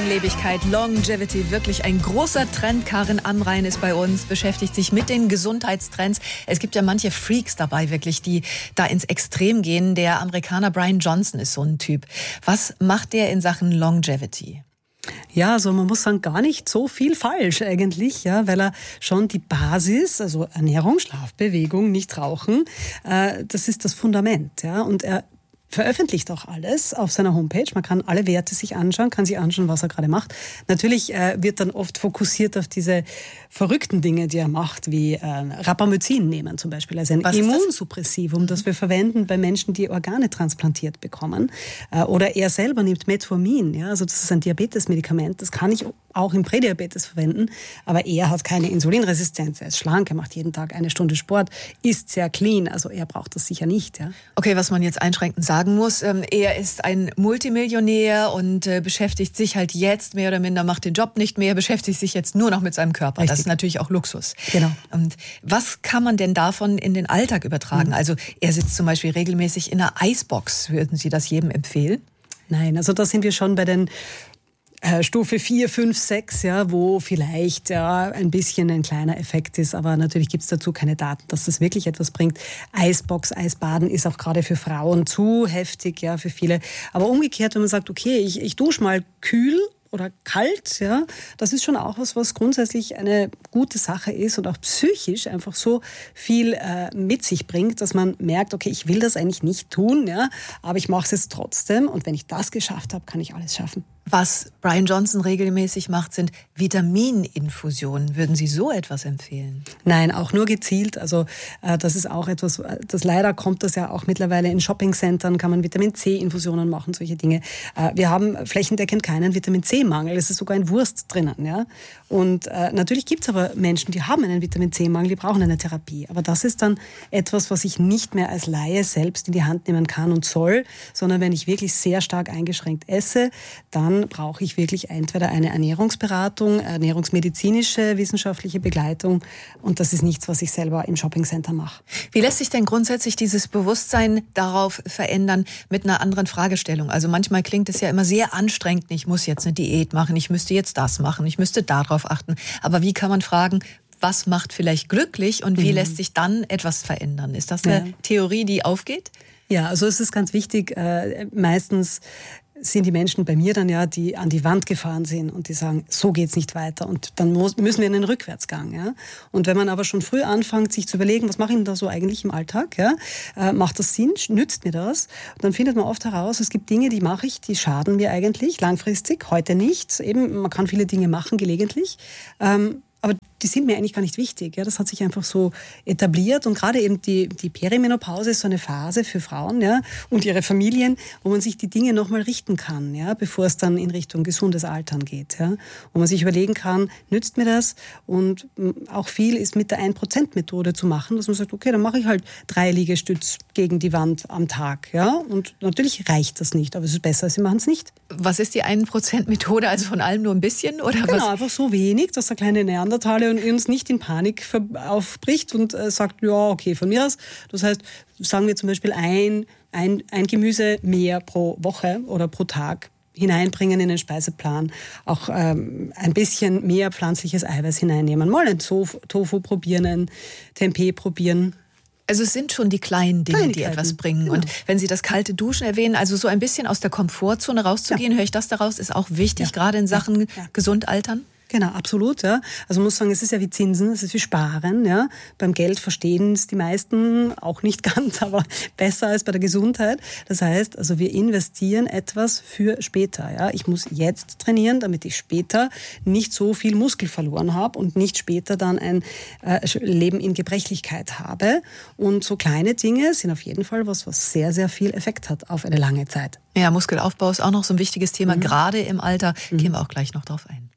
Langlebigkeit, Longevity, wirklich ein großer Trend. Karin Amrein ist bei uns, beschäftigt sich mit den Gesundheitstrends. Es gibt ja manche Freaks dabei wirklich, die da ins Extrem gehen. Der Amerikaner Brian Johnson ist so ein Typ. Was macht der in Sachen Longevity? Ja, also man muss sagen, gar nicht so viel falsch eigentlich, ja, weil er schon die Basis, also Ernährung, Schlaf, Bewegung, nicht Rauchen, das ist das Fundament, ja, und er veröffentlicht auch alles auf seiner Homepage. Man kann alle Werte sich anschauen, kann sich anschauen, was er gerade macht. Natürlich wird dann oft fokussiert auf diese verrückten Dinge, die er macht, wie Rapamycin nehmen zum Beispiel, also ein Immunsuppressivum, das wir verwenden bei Menschen, die Organe transplantiert bekommen. Oder er selber nimmt Metformin, ja, also das ist ein Diabetesmedikament, das kann ich auch im Prädiabetes verwenden, aber er hat keine Insulinresistenz, er ist schlank, er macht jeden Tag 1 Stunde Sport, isst sehr clean, also er braucht das sicher nicht. Ja. Okay, was man jetzt einschränkend sagen muss, er ist ein Multimillionär und beschäftigt sich halt jetzt mehr oder minder, macht den Job nicht mehr, beschäftigt sich jetzt nur noch mit seinem Körper. Richtig. Das ist natürlich auch Luxus. Genau. Und was kann man denn davon in den Alltag übertragen? Also er sitzt zum Beispiel regelmäßig in einer Eisbox. Würden Sie das jedem empfehlen? Nein, also da sind wir schon bei den Stufe 4, 5, 6, ja, wo vielleicht ja ein bisschen ein kleiner Effekt ist, aber natürlich gibt es dazu keine Daten, dass das wirklich etwas bringt. Eisbox, Eisbaden ist auch gerade für Frauen zu heftig, ja, für viele. Aber umgekehrt, wenn man sagt, okay, ich dusche mal kühl oder kalt, ja, das ist schon auch was grundsätzlich eine gute Sache ist und auch psychisch einfach so viel mit sich bringt, dass man merkt, okay, ich will das eigentlich nicht tun, ja, aber ich mache es jetzt trotzdem und wenn ich das geschafft habe, kann ich alles schaffen. Was Brian Johnson regelmäßig macht, sind Vitamininfusionen. Würden Sie so etwas empfehlen? Nein, auch nur gezielt. Also das ist auch etwas, das leider kommt das ja auch mittlerweile in Shoppingcentern, kann man Vitamin-C-Infusionen machen, solche Dinge. Wir haben flächendeckend keinen Vitamin-C-Mangel. Es ist sogar in Wurst drinnen. Ja? Und natürlich gibt es aber Menschen, die haben einen Vitamin-C-Mangel, die brauchen eine Therapie. Aber das ist dann etwas, was ich nicht mehr als Laie selbst in die Hand nehmen kann und soll, sondern wenn ich wirklich sehr stark eingeschränkt esse, dann brauche ich wirklich entweder eine Ernährungsberatung, ernährungsmedizinische, wissenschaftliche Begleitung und das ist nichts, was ich selber im Shoppingcenter mache. Wie lässt sich denn grundsätzlich dieses Bewusstsein darauf verändern mit einer anderen Fragestellung? Also manchmal klingt es ja immer sehr anstrengend, ich muss jetzt eine Diät machen, ich müsste jetzt das machen, ich müsste darauf achten. Aber wie kann man fragen, was macht vielleicht glücklich und wie lässt sich dann etwas verändern? Ist das eine Theorie, die aufgeht? Ja, also es ist ganz wichtig, meistens sind die Menschen bei mir dann ja, die an die Wand gefahren sind und die sagen, so geht's nicht weiter und dann müssen wir in den Rückwärtsgang. Ja? Und wenn man aber schon früh anfängt, sich zu überlegen, was mache ich denn da so eigentlich im Alltag? Ja? Macht das Sinn? Nützt mir das? Und dann findet man oft heraus, es gibt Dinge, die mache ich, die schaden mir eigentlich langfristig, heute nicht. Eben, man kann viele Dinge machen, gelegentlich. Aber die sind mir eigentlich gar nicht wichtig. Ja, das hat sich einfach so etabliert. Und gerade eben die Perimenopause ist so eine Phase für Frauen, ja, und ihre Familien, wo man sich die Dinge nochmal richten kann, ja, bevor es dann in Richtung gesundes Altern geht. Ja, wo man sich überlegen kann, nützt mir das? Und auch viel ist mit der 1%-Methode zu machen, dass man sagt, okay, dann mache ich halt 3 Liegestütz gegen die Wand am Tag. Ja, und natürlich reicht das nicht, aber es ist besser, als sie machen es nicht. Was ist die 1%-Methode? Also von allem nur ein bisschen? Oder genau, was? Einfach so wenig, dass der kleine Neandertaler und uns nicht in Panik aufbricht und sagt, ja, okay, von mir aus. Das heißt, sagen wir zum Beispiel ein Gemüse mehr pro Woche oder pro Tag hineinbringen in den Speiseplan, auch ein bisschen mehr pflanzliches Eiweiß hineinnehmen, mal ein Tofu probieren, ein Tempeh probieren. Also es sind schon die kleinen Dinge, die etwas bringen. Genau. Und wenn Sie das kalte Duschen erwähnen, also so ein bisschen aus der Komfortzone rauszugehen, höre ich das daraus, ist auch wichtig, gerade in Sachen gesund altern? Genau, absolut. Ja. Also man muss sagen, es ist ja wie Zinsen, es ist wie Sparen. Ja. Beim Geld verstehen es die meisten auch nicht ganz, aber besser als bei der Gesundheit. Das heißt, also wir investieren etwas für später. Ja. Ich muss jetzt trainieren, damit ich später nicht so viel Muskel verloren habe und nicht später dann ein Leben in Gebrechlichkeit habe. Und so kleine Dinge sind auf jeden Fall was sehr, sehr viel Effekt hat auf eine lange Zeit. Ja, Muskelaufbau ist auch noch so ein wichtiges Thema, gerade im Alter. Gehen wir auch gleich noch drauf ein.